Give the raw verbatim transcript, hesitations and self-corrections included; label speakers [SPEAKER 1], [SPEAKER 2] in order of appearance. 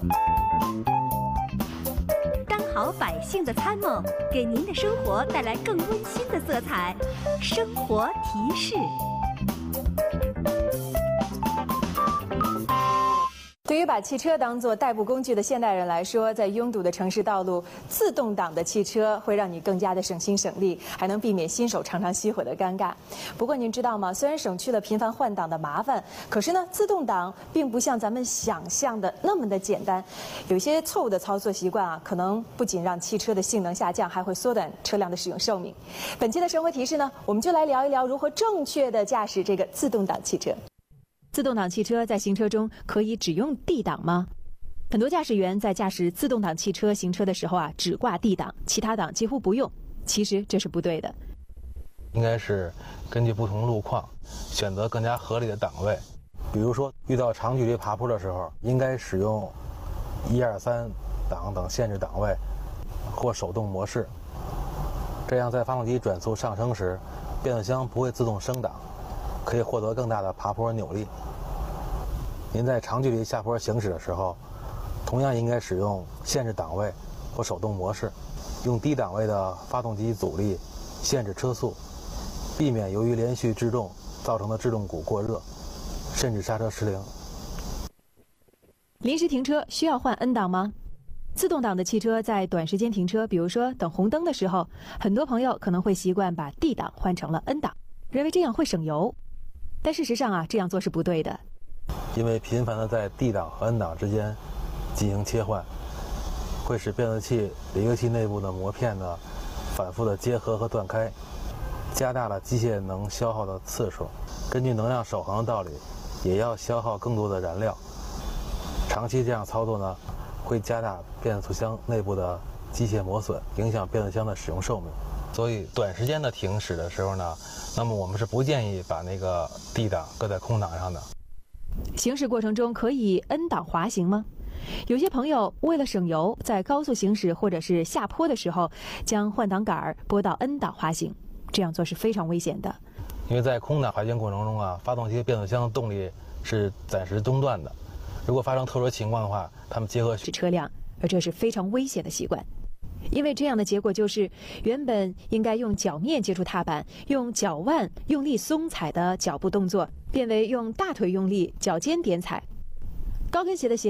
[SPEAKER 1] 当好百姓的参谋，给您的生活带来更温馨的色彩。生活提示。
[SPEAKER 2] 对于把汽车当作代步工具的现代人来说，在拥堵的城市道路，自动挡的汽车会让你更加的省心省力，还能避免新手常常熄火的尴尬。不过您知道吗？虽然省去了频繁换挡的麻烦，可是呢，自动挡并不像咱们想象的那么的简单。有些错误的操作习惯啊，可能不仅让汽车的性能下降，还会缩短车辆的使用寿命。本期的生活提示呢，我们就来聊一聊如何正确的驾驶这个自动挡汽车。自动挡汽车在行车中可以只用 D 档吗？很多驾驶员在驾驶自动挡汽车行车的时候啊，只挂 D 档，其他档几乎不用。其实这是不对的，
[SPEAKER 3] 应该是根据不同路况选择更加合理的档位。比如说遇到长距离爬坡的时候，应该使用一二三档等限制档位或手动模式，这样在发动机转速上升时，变速箱不会自动升档，可以获得更大的爬坡扭力。您在长距离下坡行驶的时候，同样应该使用限制档位或手动模式，用低档位的发动机阻力限制车速，避免由于连续制动造成的制动鼓过热，甚至刹车失灵。
[SPEAKER 2] 临时停车需要换 N 档吗？自动挡的汽车在短时间停车，比如说等红灯的时候，很多朋友可能会习惯把 D 档换成了 N 档，认为这样会省油。但事实上啊，这样做是不对的。
[SPEAKER 3] 因为频繁的在 D 档和 N 档之间进行切换，会使变速器离合器内部的膜片呢反复的结合和断开，加大了机械能消耗的次数。根据能量守恒的道理，也要消耗更多的燃料。长期这样操作呢，会加大变速箱内部的机械磨损，影响变速箱的使用寿命。所以短时间的停驶的时候呢，那么我们是不建议把那个 D 档搁在空档上的。
[SPEAKER 2] 行驶过程中可以 N 档滑行吗？有些朋友为了省油，在高速行驶或者是下坡的时候，将换挡杆拨到 N 档滑行，这样做是非常危险的。
[SPEAKER 3] 因为在空档滑行过程中啊，发动机变速箱动力是暂时中断的，如果发生特殊情况的话，它们结合
[SPEAKER 2] 是车辆，而这是非常危险的习惯。因为这样的结果就是，原本应该用脚面接触踏板，用脚腕用力松踩的脚步动作，变为用大腿用力、脚尖点踩。高跟鞋的鞋